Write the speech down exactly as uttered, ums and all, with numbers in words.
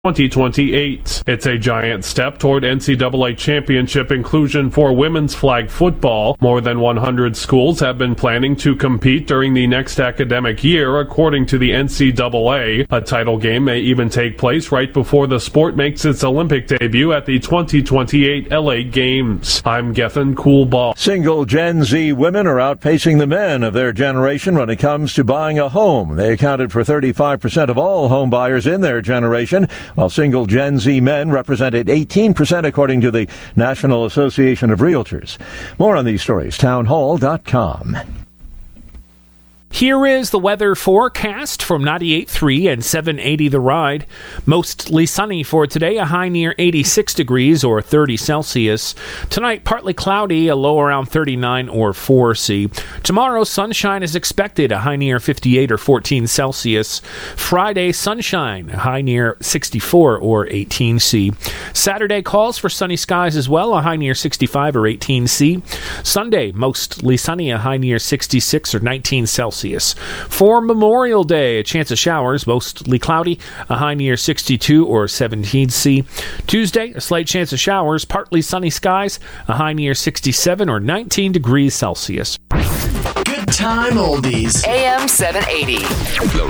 twenty twenty-eight. It's a giant step toward N C double A championship inclusion for women's flag football. More than one hundred schools have been planning to compete during the next academic year, according to the N C double A. A title game may even take place right before the sport makes its Olympic debut at the twenty twenty-eight L A Games. I'm Gethin Coolball. Single Gen Z women are outpacing the men of their generation when it comes to buying a home. They accounted for thirty-five percent of all home buyers in their generation, while single Gen Z men represented eighteen percent according to the National Association of Realtors. More on these stories, townhall dot com. Here is the weather forecast from ninety-eight point three and seven eighty The Ride. Mostly sunny for today, a high near eighty-six degrees or thirty Celsius. Tonight, partly cloudy, a low around thirty-nine or four C. Tomorrow, sunshine is expected, a high near fifty-eight or fourteen Celsius. Friday, sunshine, a high near sixty-four or eighteen C. Saturday calls for sunny skies as well, a high near sixty-five or eighteen C. Sunday, mostly sunny, a high near sixty-six or nineteen Celsius. For Memorial Day, a chance of showers, mostly cloudy, a high near sixty-two or seventeen C. Tuesday, a slight chance of showers, partly sunny skies, a high near sixty-seven or nineteen degrees Celsius. Good time oldies. A M seven eighty.